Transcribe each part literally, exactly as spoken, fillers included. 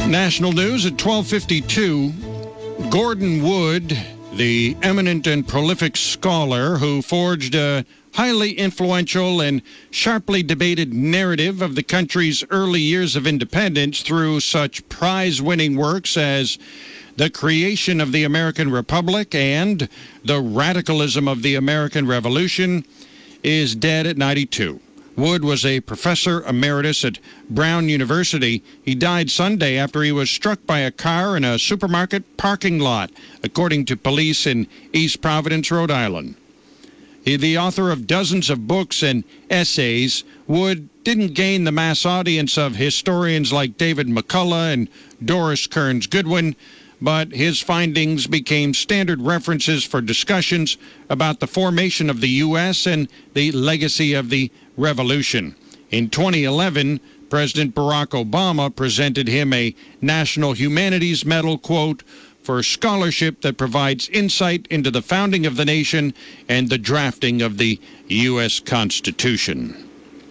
National news at twelve fifty-two. Gordon Wood, the eminent and prolific scholar who forged a highly influential and sharply debated narrative of the country's early years of independence through such prize-winning works as The Creation of the American Republic and The Radicalism of the American Revolution, is dead at ninety-two. Wood was a professor emeritus at Brown University. He died Sunday after he was struck by a car in a supermarket parking lot, according to police in East Providence, Rhode Island. The author of dozens of books and essays, Wood didn't gain the mass audience of historians like David McCullough and Doris Kearns Goodwin, but his findings became standard references for discussions about the formation of the U S and the legacy of the Revolution. In twenty eleven, President Barack Obama presented him a National Humanities Medal, quote, for scholarship that provides insight into the founding of the nation and the drafting of the U S Constitution.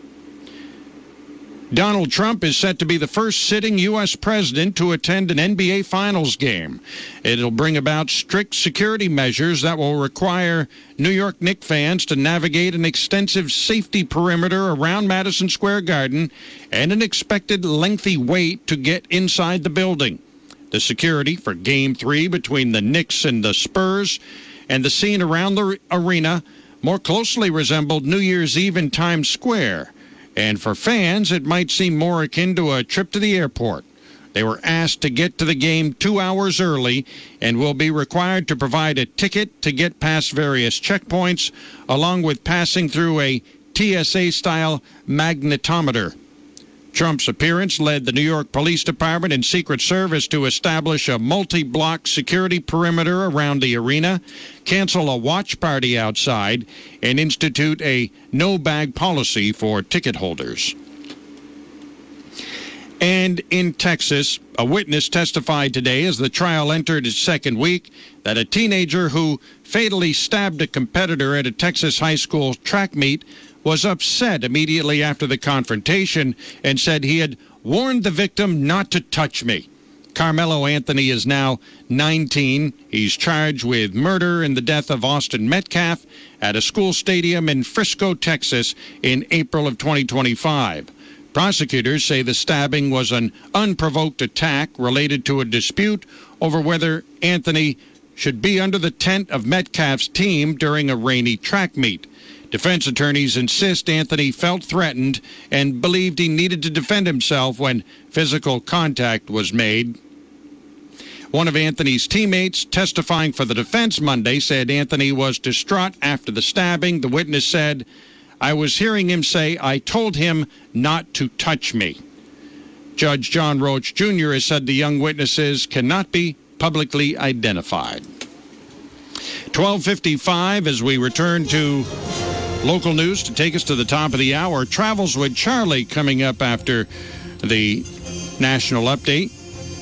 Donald Trump is set to be the first sitting U S president to attend an N B A Finals game. It'll bring about strict security measures that will require New York Knicks fans to navigate an extensive safety perimeter around Madison Square Garden and an expected lengthy wait to get inside the building. The security for Game three between the Knicks and the Spurs and the scene around the arena more closely resembled New Year's Eve in Times Square. And for fans, it might seem more akin to a trip to the airport. They were asked to get to the game two hours early and will be required to provide a ticket to get past various checkpoints, along with passing through a T S A-style magnetometer. Trump's appearance led the New York Police Department and Secret Service to establish a multi-block security perimeter around the arena, cancel a watch party outside, and institute a no-bag policy for ticket holders. And in Texas, a witness testified today as the trial entered its second week that a teenager who fatally stabbed a competitor at a Texas high school track meet was upset immediately after the confrontation and said he had warned the victim not to touch me. Carmelo Anthony is now nineteen. He's charged with murder in the death of Austin Metcalf at a school stadium in Frisco, Texas in April of twenty twenty-five. Prosecutors say the stabbing was an unprovoked attack related to a dispute over whether Anthony should be under the tent of Metcalf's team during a rainy track meet. Defense attorneys insist Anthony felt threatened and believed he needed to defend himself when physical contact was made. One of Anthony's teammates testifying for the defense Monday said Anthony was distraught after the stabbing. The witness said, I was hearing him say, I told him not to touch me. Judge John Roach Junior has said the young witnesses cannot be publicly identified. twelve fifty-five as we return to local news to take us to the top of the hour. Travels with Charlie coming up after the national update.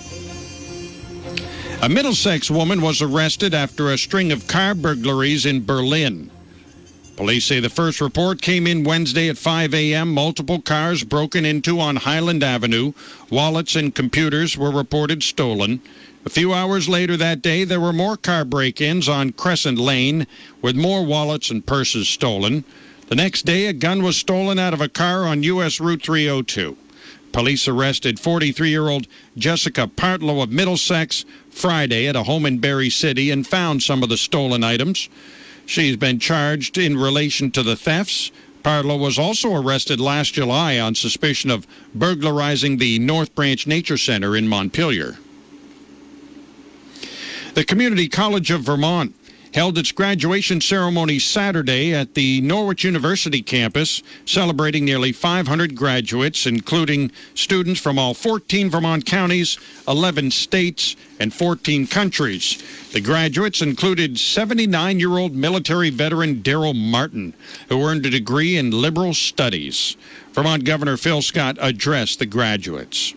A Middlesex woman was arrested after a string of car burglaries in Berlin. Police say the first report came in Wednesday at five a.m. Multiple cars broken into on Highland Avenue. Wallets and computers were reported stolen. A few hours later that day, there were more car break-ins on Crescent Lane with more wallets and purses stolen. The next day, a gun was stolen out of a car on U S Route three oh two. Police arrested forty-three-year-old Jessica Partlow of Middlesex Friday at a home in Berry City and found some of the stolen items. She's been charged in relation to the thefts. Partlow was also arrested last July on suspicion of burglarizing the North Branch Nature Center in Montpelier. The Community College of Vermont held its graduation ceremony Saturday at the Norwich University campus, celebrating nearly five hundred graduates, including students from all fourteen Vermont counties, eleven states, and fourteen countries. The graduates included seventy-nine-year-old military veteran Daryl Martin, who earned a degree in liberal studies. Vermont Governor Phil Scott addressed the graduates.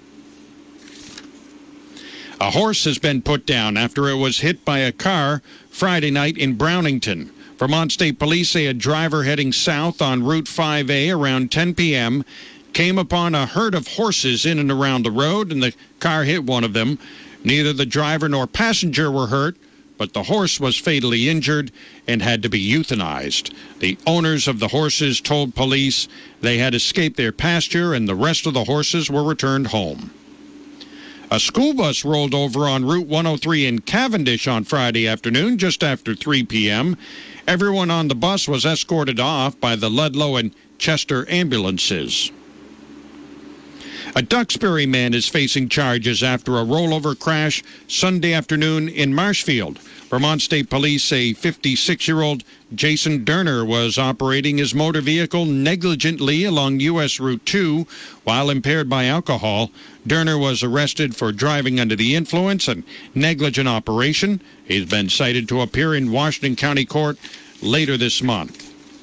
A horse has been put down after it was hit by a car Friday night in Brownington. Vermont State Police say a driver heading south on Route five A around ten p.m. came upon a herd of horses in and around the road, and the car hit one of them. Neither the driver nor passenger were hurt, but the horse was fatally injured and had to be euthanized. The owners of the horses told police they had escaped their pasture, and the rest of the horses were returned home. A school bus rolled over on Route one oh three in Cavendish on Friday afternoon, just after three p.m. Everyone on the bus was escorted off by the Ludlow and Chester ambulances. A Duxbury man is facing charges after a rollover crash Sunday afternoon in Marshfield. Vermont State Police say fifty-six-year-old Jason Derner was operating his motor vehicle negligently along U S Route two while impaired by alcohol. Derner was arrested for driving under the influence and negligent operation. He's been cited to appear in Washington County Court later this month.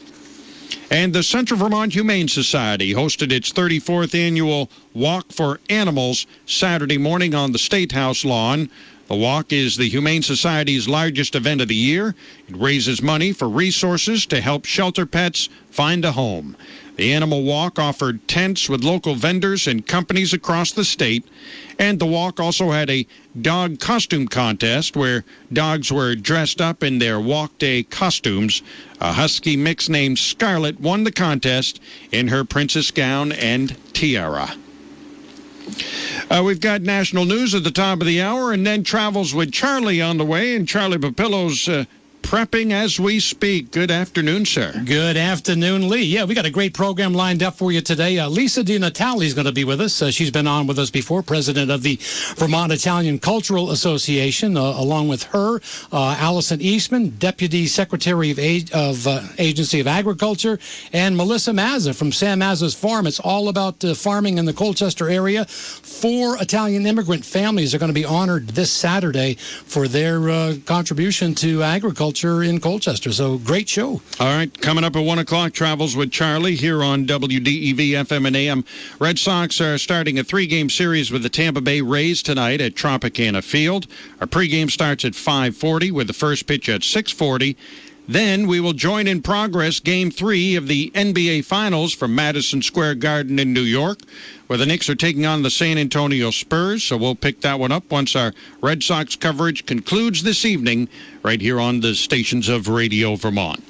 And the Central Vermont Humane Society hosted its thirty-fourth annual Walk for Animals Saturday morning on the State House lawn. The walk is the Humane Society's largest event of the year. It raises money for resources to help shelter pets find a home. The Animal Walk offered tents with local vendors and companies across the state. And the walk also had a dog costume contest where dogs were dressed up in their walk day costumes. A husky mix named Scarlet won the contest in her princess gown and tiara. Uh, we've got national news at the top of the hour, and then Travels with Charlie on the way, and Charlie Papillo's uh, prepping as we speak. Good afternoon, sir. Good afternoon, Lee. Yeah, we got a great program lined up for you today. Uh, Lisa DiNatale is going to be with us. Uh, she's been on with us before, president of the Vermont Italian Cultural Association. Uh, along with her, uh, Allison Eastman, deputy secretary of, Ag- of uh, Agency of Agriculture, and Melissa Mazza from Sam Mazza's Farm. It's all about uh, farming in the Colchester area. Four Italian immigrant families are going to be honored this Saturday for their uh, contribution to agriculture in Colchester. So great show. All right, coming up at one o'clock, Travels with Charlie here on W D E V F M and A M. Red Sox are starting a three-game series with the Tampa Bay Rays tonight at Tropicana Field. Our pregame starts at five forty with the first pitch at six forty. Then we will join in progress Game three of the N B A Finals from Madison Square Garden in New York, where the Knicks are taking on the San Antonio Spurs. So we'll pick that one up once our Red Sox coverage concludes this evening right here on the stations of Radio Vermont.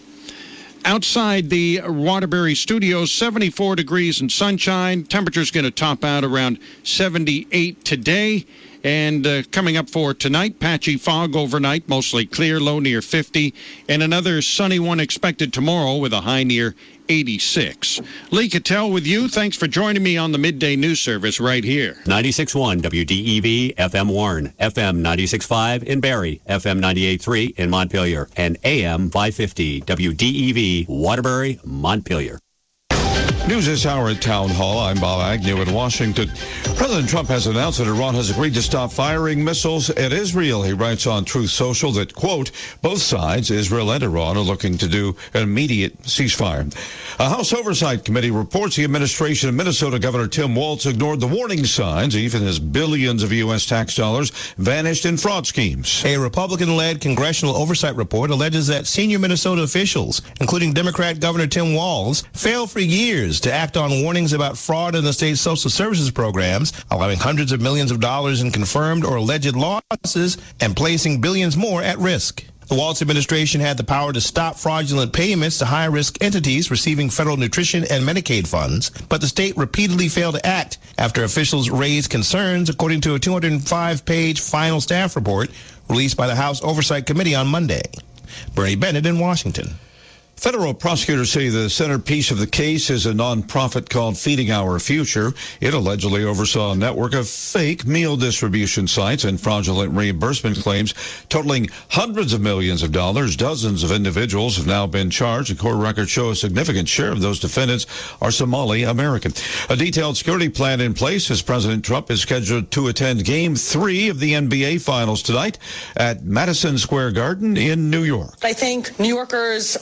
Outside the Waterbury Studios, seventy-four degrees and sunshine. Temperature's going to top out around seventy-eight today. And uh, coming up for tonight, patchy fog overnight, mostly clear, low near fifty, and another sunny one expected tomorrow with a high near eighty-six. Lee Cattell with you. Thanks for joining me on the Midday News Service right here. ninety-six point one W D E V F M Warren, F M ninety-six point five in Barrie, F M ninety-eight point three in Montpelier, and A M five fifty W D E V Waterbury, Montpelier. News this hour at Town Hall. I'm Bob Agnew in Washington. President Trump has announced that Iran has agreed to stop firing missiles at Israel. He writes on Truth Social that, quote, both sides, Israel and Iran, are looking to do an immediate ceasefire. A House Oversight Committee reports the administration of Minnesota Governor Tim Walz ignored the warning signs, even as billions of U S tax dollars vanished in fraud schemes. A Republican-led congressional oversight report alleges that senior Minnesota officials, including Democrat Governor Tim Walz, failed for years to act on warnings about fraud in the state's social services programs, allowing hundreds of millions of dollars in confirmed or alleged losses and placing billions more at risk. The Walz administration had the power to stop fraudulent payments to high-risk entities receiving federal nutrition and Medicaid funds, but the state repeatedly failed to act after officials raised concerns, according to a two hundred five page final staff report released by the House Oversight Committee on Monday. Bernie Bennett in Washington. Federal prosecutors say the centerpiece of the case is a nonprofit called Feeding Our Future. It allegedly oversaw a network of fake meal distribution sites and fraudulent reimbursement claims totaling hundreds of millions of dollars. Dozens of individuals have now been charged. The court records show a significant share of those defendants are Somali American. A detailed security plan in place as President Trump is scheduled to attend Game three of the N B A Finals tonight at Madison Square Garden in New York. I think New Yorkers are used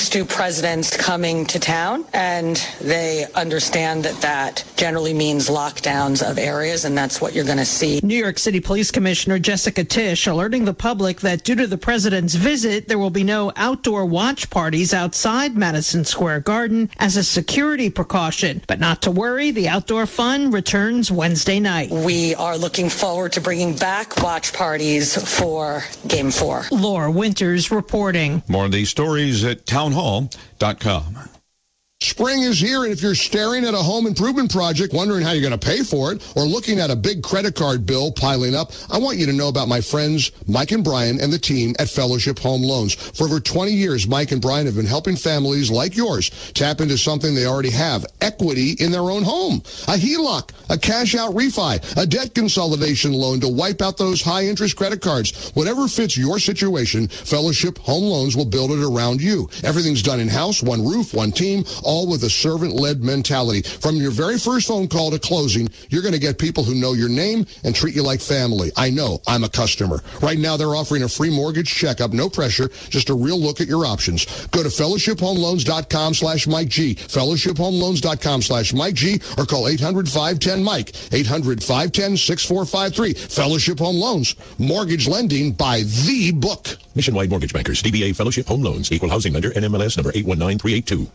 used to presidents coming to town, and they understand that that generally means lockdowns of areas, and that's what you're going to see. New York City Police Commissioner Jessica Tisch alerting the public that due to the president's visit, there will be no outdoor watch parties outside Madison Square Garden as a security precaution. But not to worry, the outdoor fun returns Wednesday night. We are looking forward to bringing back watch parties for Game four. Laura Winters reporting. More of these stories at town hall dot com. Spring is here, and if you're staring at a home improvement project, wondering how you're going to pay for it, or looking at a big credit card bill piling up, I want you to know about my friends Mike and Brian and the team at Fellowship Home Loans. For over twenty years, Mike and Brian have been helping families like yours tap into something they already have, equity in their own home. A H E L O C, a cash-out refi, a debt consolidation loan to wipe out those high-interest credit cards. Whatever fits your situation, Fellowship Home Loans will build it around you. Everything's done in-house, one roof, one team, all with a servant-led mentality. From your very first phone call to closing, you're going to get people who know your name and treat you like family. I know. I'm a customer. Right now, they're offering a free mortgage checkup, no pressure, just a real look at your options. Go to fellowship home loans dot com slash Mike G, fellowship home loans dot com slash Mike G, or call eight hundred, five one zero, Mike, eight hundred, five one zero, six four five three. Fellowship Home Loans, mortgage lending by the book. Nationwide Mortgage Bankers, D B A Fellowship Home Loans, Equal Housing Lender, N M L S number eight one nine three eight two.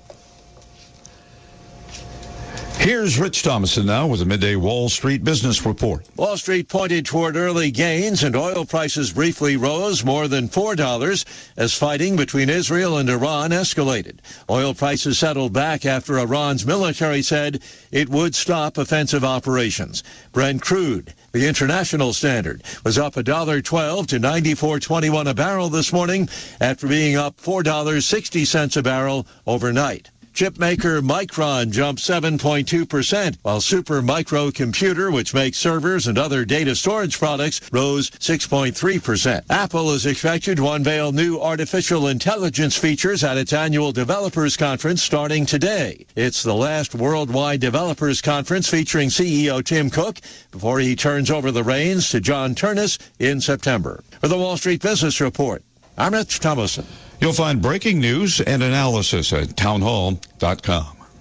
Here's Rich Thomason now with a midday Wall Street business report. Wall Street pointed toward early gains, and oil prices briefly rose more than four dollars as fighting between Israel and Iran escalated. Oil prices settled back after Iran's military said it would stop offensive operations. Brent crude, the international standard, was up one dollar twelve to ninety-four twenty-one a barrel this morning after being up four dollars and sixty cents a barrel overnight. Chip maker Micron jumped seven point two percent, while Super Micro Computer, which makes servers and other data storage products, rose six point three percent. Apple is expected to unveil new artificial intelligence features at its annual Developers Conference starting today. It's the last worldwide Developers Conference featuring C E O Tim Cook before he turns over the reins to John Turnus in September. For the Wall Street Business Report, I'm Rich Thomason. You'll find breaking news and analysis at town hall dot com.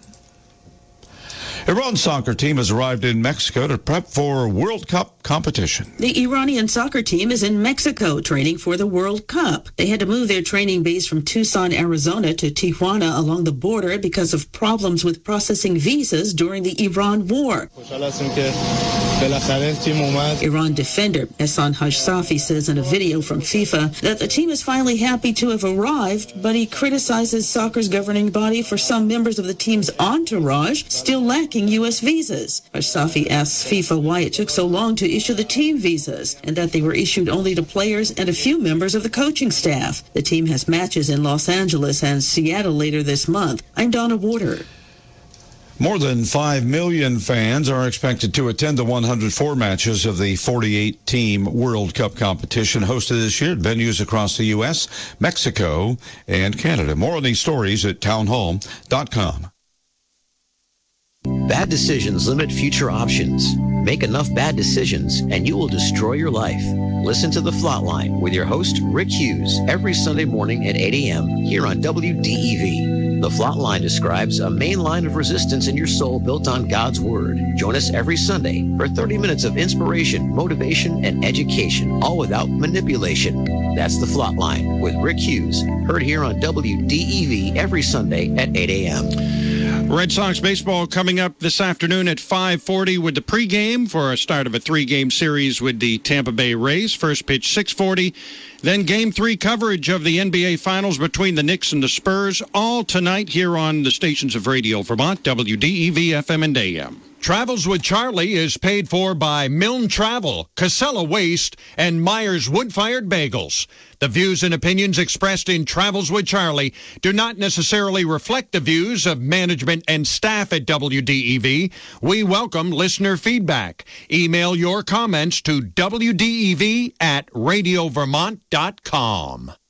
Iran's soccer team has arrived in Mexico to prep for World Cup competition. The Iranian soccer team is in Mexico training for the World Cup. They had to move their training base from Tucson, Arizona to Tijuana along the border because of problems with processing visas during the Iran war. Iran defender Ehsan Hajsafi says in a video from FIFA that the team is finally happy to have arrived, but he criticizes soccer's governing body for some members of the team's entourage still lacking U S visas. Hajsafi asks FIFA why it took so long to issue the team visas and that they were issued only to players and a few members of the coaching staff. The team has matches in Los Angeles and Seattle later this month. I'm Donna Warder. More than five million fans are expected to attend the one hundred four matches of the forty-eight team World Cup competition hosted this year at venues across the U S, Mexico, and Canada. More on these stories at town hall dot com. Bad decisions limit future options. Make enough bad decisions and you will destroy your life. Listen to The Flatline with your host, Rick Hughes, every Sunday morning at eight a.m. here on W D E V. The Flatline describes a main line of resistance in your soul built on God's Word. Join us every Sunday for thirty minutes of inspiration, motivation, and education, all without manipulation. That's The Flatline with Rick Hughes, heard here on W D E V every Sunday at eight a.m. Red Sox baseball coming up this afternoon at five forty with the pregame for a start of a three-game series with the Tampa Bay Rays. First pitch six forty. Then game three coverage of the N B A Finals between the Knicks and the Spurs, all tonight here on the stations of Radio Vermont, W D E V F M and A M. Travels with Charlie is paid for by Milne Travel, Casella Waste, and Myers Wood-Fired Bagels. The views and opinions expressed in Travels with Charlie do not necessarily reflect the views of management and staff at W D E V. We welcome listener feedback. Email your comments to W D E V at radio vermont dot com.